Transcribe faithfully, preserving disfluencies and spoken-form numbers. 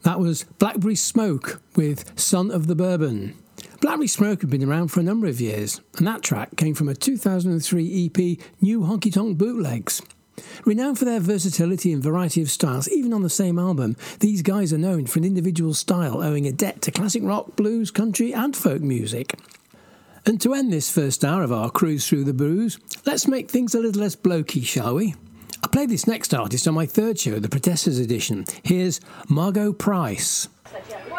That was Blackberry Smoke with Son of the Bourbon. Blackberry Smoke had been around for a number of years, and that track came from a two thousand three E P, New Honky Tonk Bootlegs. Renowned for their versatility and variety of styles, even on the same album, these guys are known for an individual style owing a debt to classic rock, blues, country and folk music. And to end this first hour of our cruise through the blues, let's make things a little less blokey, shall we? I played this next artist on my third show, the Protesters edition. Here's Margot Price.